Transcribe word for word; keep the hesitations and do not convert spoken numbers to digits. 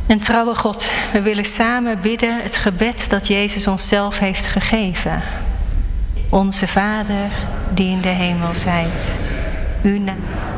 En trouwe God, we willen samen bidden het gebed dat Jezus onszelf heeft gegeven. Onze Vader, die in de hemel zijt, uw naam